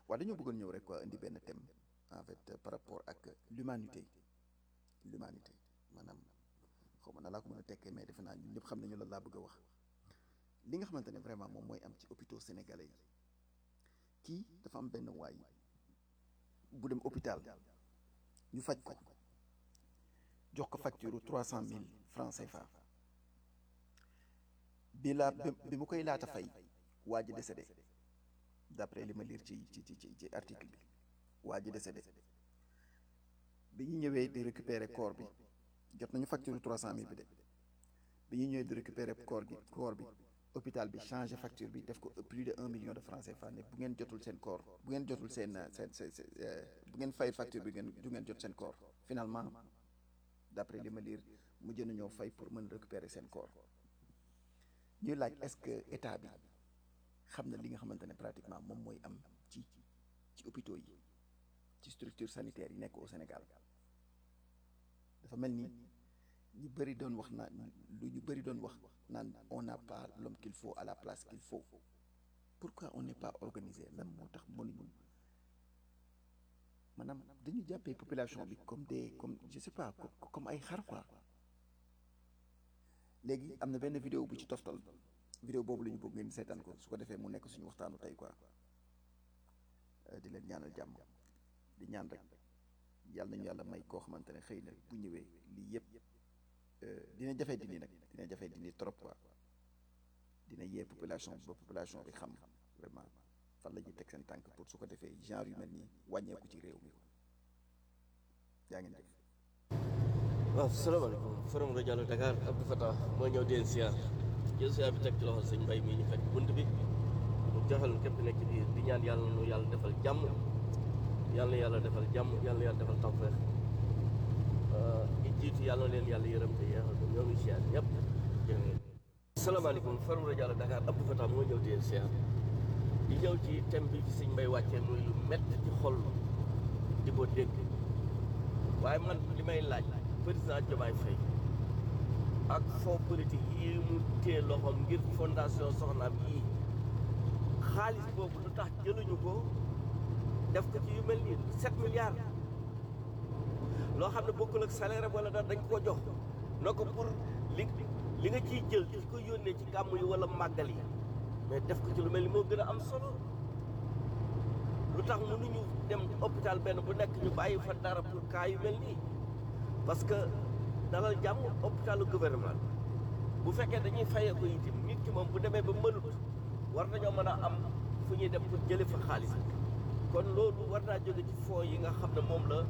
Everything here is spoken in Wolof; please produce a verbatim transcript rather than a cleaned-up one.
waaw dañoo bëggoon ñëw rek quoi indi benn thème en fait euh, par rapport ak l'humanité l'humanité maanaam xaw ma na laa ko mën a tekkee mais defe naa ñun ñëpp xam nañu la laa bëgg a wax li nga xamante ne vraiment moom mooy am ci hôpitaux sénégalais yi kii dafa am benn waay bu dem hôpital ñu faj ko jox ko facture trois cent mille francs C F A bi laa bi bi mu koy laata fay waa ji décédé d'après li ma lire ci ci ci ci ci article bi waa ji décédé bi ñu ñëwee di récupérer corps bi jot nañu facture trois cent mille bi de bi ñu ñëwee di récupérer corps gi corps bi hôpital bi changé facture bi def ko plus de un million de francs C F A ne bu ngeen jotul seen corps bu ngeen jotul seen seen seen bu ngeen fay facture bi ngeen du ngeen jot seen corps finalement d'après li ma lire mujj nañoo fay pour mën récupérer seen corps ñuy laaj est-ce que état bi xam na li nga xamante ne pratiquement moom mooy am ci ci hôpitaux yi ci structure sanitaire yi nekk au Sénégal dafa mel ni ñu bëri doon wax naan lu ñu bëri doon wax naan on n'a pas l'homme qu'il faut à la place qu'il faut pourquoi on n'est pas organisé lan moo tax mënuñu maanaam dañu jàppee population bi comme des comme je sais pas comme ay xar quoi léegi am na benn vidéo bu ci toftal vidéo boobu la ñu bëgg ngeen seetaan ko su ko defee mu nekk suñu waxtaanu tey quoi di leen ñaanal jàmm di ñaan rek yàlla nañu yàlla may koo xamante ne xëy na bu ñëwee lii yëpp dina jafee dindi nag dina jafee dindi trop quoi dina yee population ba population bi xam vraiment fan la ñuy teg seen tànk pour su ko defee genre yu mel nii wàññeeku ci réew mi yaa ngeen def. waaw salaamaaleykum forum rajo Allo Dakar Abdou Fatah moo ñëw deen siyaar jël siyaar bi teg ci loxo sëñ Mbay mii ñu fekk bunt bi mu joxal képp nekk biir di ñaan yàlla nu yàlla defal jàmm yàlla na yàlla defal jàmm yàlla na yàlla defal tawfeex ñi jiitu yàlla na leen yàlla yërëm te yeexal ko ñoo ngi siyaar ñëpp jërëjëf. salaamaaleykum forum rajo Allo Dakar Abdou Fatah moo ñëw deen siyaar di ñëw ci thème bi ci sëñ Mbay wàccee muy lu métti ci xol di ko dégg waaye man li may laaj président Diomaye Faye ak fonds politique yi mu téye loxoom ngir fondation Soxnaam yii xaalis boobu lu tax jëluñu ko def ko ci yu mel nii sept milliards loo xam ne bokkul ak salaire wala dara dañ ko jox na ko pour li li nga ciy jël di ko yónnee ci gàmm yi wala màggal yi mais def ko ci lu mel ni moo gën a am solo lu tax mënuñu dem hôpital benn bu nekk ñu bàyyi fa dara pour cas yu mel nii parce que dalal jàmm hôpitalu gouvernement bu fekkee dañuy fayee ko itam nit ki moom bu demee ba mënut war nañoo mën a am fu ñuy dem pour jële fa xaalis kon loolu war naa jóge ci fonds yi nga xam ne moom la